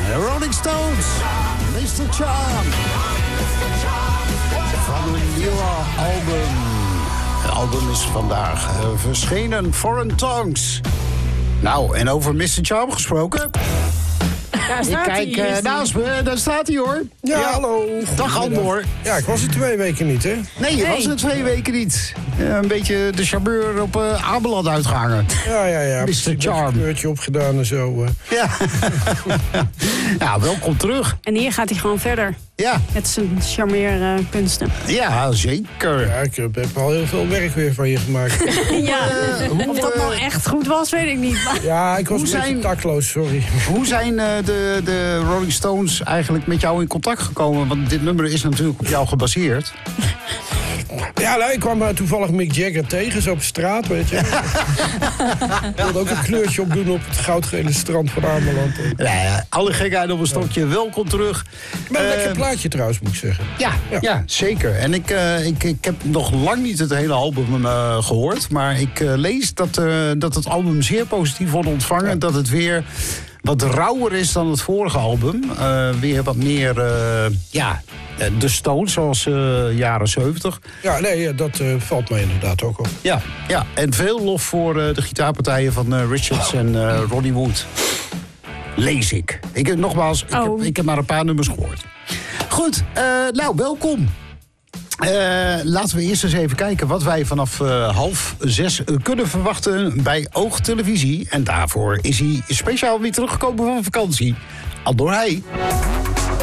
Rolling Stones, Mr. Charm. Van een nieuwe album. Het album is vandaag verschenen, Foreign Tongues. Nou, en over Mr. Charm gesproken. Daar staat Ik kijk naast me, daar staat hij hoor. Ja, hallo. Dag Andor. Ja, ik was er 2 weken niet, hè? Nee, je was er 2 weken niet. Een beetje de charmeur op Ameland uitgehangen. Ja. Mr. Charm. Een kleurtje opgedaan en zo. Ja. Ja, welkom terug. En hier gaat hij gewoon verder. Ja, Met zijn charmeerkunsten. ja zeker. Ja, ik heb al heel veel werk weer van je gemaakt. Ja, of dat nou echt goed was, weet ik niet. Maar... Ja, ik was Hoe een beetje zijn- takloos, sorry. Hoe zijn de Rolling Stones eigenlijk met jou in contact gekomen? Want dit nummer is natuurlijk op jou gebaseerd. Ja, nou, ik kwam toevallig Mick Jagger tegen, zo op straat, weet je. Ik wilde ook een kleurtje opdoen op het goudgele strand van Ameland. Nou ja, alle gekheid op een stokje, welkom terug. Maar een lekker plaatje trouwens, moet ik zeggen. Ja, zeker. En ik heb nog lang niet het hele album gehoord. Maar ik lees dat het album zeer positief wordt ontvangen. Ja. Dat het weer wat rauwer is dan het vorige album. Weer wat meer, de Stones zoals jaren 70. Ja, nee, dat valt mij inderdaad ook op. Ja, en veel lof voor de gitaarpartijen van Richards en Ronnie Wood. Lees ik. Ik heb maar een paar nummers gehoord. Goed, nou, welkom. Laten we eerst eens even kijken wat wij vanaf 5:30 kunnen verwachten bij Oog Televisie. En daarvoor is hij speciaal weer teruggekomen van vakantie. Andor Heij.